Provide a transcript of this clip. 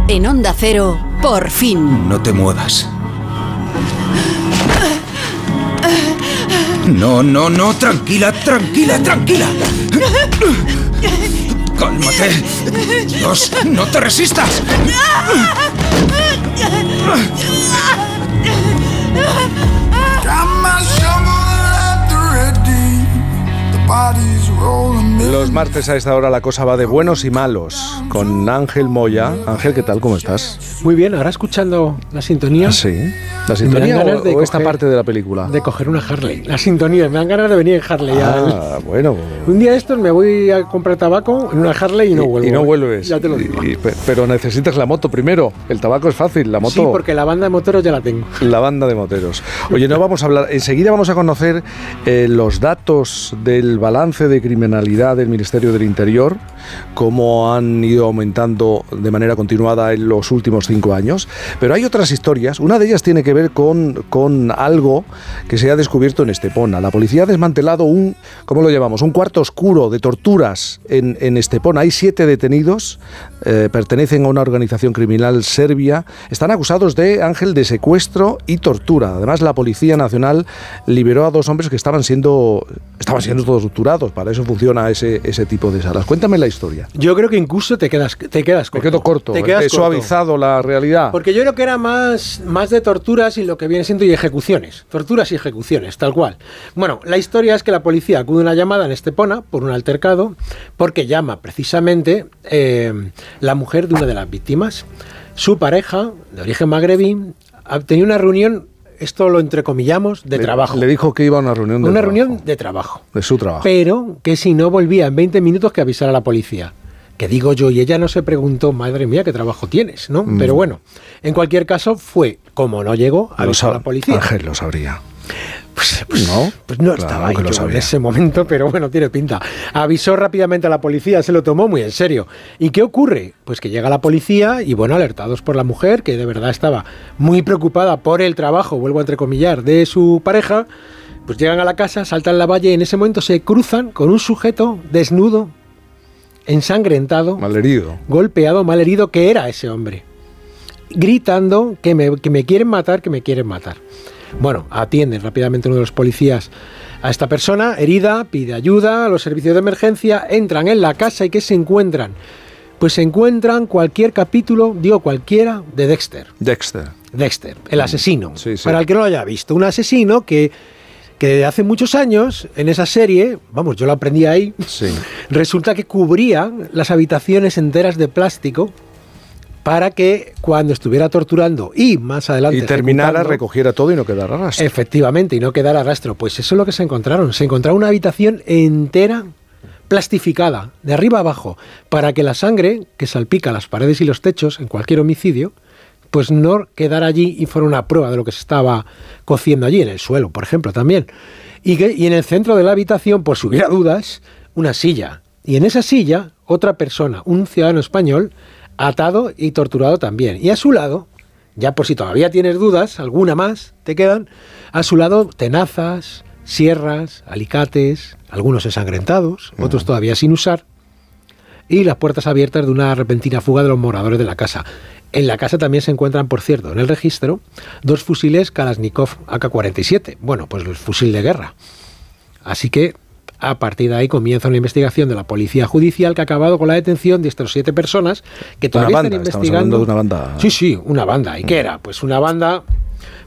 En Onda Cero, por fin. No te muevas. No, tranquila. Cálmate. Dios, no te resistas. Los martes a esta hora la cosa va de buenos y malos con Ángel Moya. Ángel, ¿qué tal? ¿Cómo estás? Muy bien, ahora escuchando la sintonía. Sí. ¿La sintonía o esta parte de la película? De coger una Harley. La sintonía, me dan ganas de venir en Harley. Bueno. Un día de estos me voy a comprar tabaco en una Harley y no vuelvo. Y no vuelves. Ya te lo digo. Pero necesitas la moto primero. El tabaco es fácil, la moto... Sí, porque la banda de moteros ya la tengo. La banda de moteros. Oye, no vamos a hablar... Enseguida vamos a conocer los datos del balance de criminalidad del Ministerio del Interior, cómo han ido aumentando de manera continuada en los últimos 5 años. Pero hay otras historias. Una de ellas tiene que ver con algo que se ha descubierto en Estepona. La policía ha desmantelado ¿cómo lo llamamos? Un cuarto oscuro de torturas en Estepona. Hay 7 detenidos, pertenecen a una organización criminal serbia. Están acusados de secuestro y tortura. Además, la Policía Nacional liberó a 2 hombres que estaban siendo torturados. Para eso funciona ese tipo de salas. Cuéntame la historia. Yo creo que incluso te quedas corto. Me quedo corto. He suavizado la realidad. Porque yo creo que era más de torturas y lo que viene siendo y ejecuciones. Torturas y ejecuciones, tal cual. Bueno, la historia es que la policía acude a una llamada en Estepona por un altercado, porque llama precisamente la mujer de una de las víctimas. Su pareja, de origen magrebí, tenía una reunión, esto lo entrecomillamos, de trabajo. Le dijo que iba a una reunión de trabajo. Una reunión de trabajo. De su trabajo. Pero que si no volvía en 20 minutos que avisara a la policía. Que digo yo, y ella no se preguntó, madre mía, qué trabajo tienes, ¿no? Pero bueno, en cualquier caso fue, como no llegó, avisó a la policía. Ángel lo sabría. Pues no estaba ahí yo en ese momento, pero bueno, tiene pinta. Avisó rápidamente a la policía, se lo tomó muy en serio. ¿Y qué ocurre? Pues que llega la policía y, bueno, alertados por la mujer, que de verdad estaba muy preocupada por el trabajo, vuelvo a entrecomillar, de su pareja, pues llegan a la casa, saltan la valla y en ese momento se cruzan con un sujeto desnudo, ensangrentado, malherido, golpeado, malherido, que era ese hombre, gritando que me quieren matar, que me quieren matar. Bueno, atienden rápidamente uno de los policías a esta persona herida, pide ayuda a los servicios de emergencia, entran en la casa y ¿qué se encuentran? Pues se encuentran cualquier capítulo, cualquiera, de Dexter, el asesino. Sí. Para el que no lo haya visto, un asesino que hace muchos años, en esa serie, vamos, yo lo aprendí ahí, sí. Resulta que cubría las habitaciones enteras de plástico para que cuando estuviera torturando y más adelante y terminara, recogiera todo y no quedara rastro. Efectivamente, y no quedara rastro. Pues eso es lo que se encontraron. Se encontraron una habitación entera plastificada, de arriba a abajo, para que la sangre que salpica las paredes y los techos en cualquier homicidio pues no quedara allí y fuera una prueba de lo que se estaba cociendo allí, en el suelo, por ejemplo, también. Y en el centro de la habitación, por si hubiera dudas, una silla. Y en esa silla, otra persona, un ciudadano español, atado y torturado también. Y a su lado, ya por si todavía tienes dudas, alguna más te quedan, a su lado tenazas, sierras, alicates, algunos ensangrentados, otros todavía sin usar, y las puertas abiertas de una repentina fuga de los moradores de la casa. En la casa también se encuentran, por cierto, en el registro, 2 fusiles Kalashnikov AK-47. Bueno, pues el fusil de guerra. Así que, a partir de ahí comienza una investigación de la policía judicial que ha acabado con la detención de estas 7 personas que todavía están investigando. Estamos hablando de una banda. Sí, una banda. ¿Y qué era? Pues una banda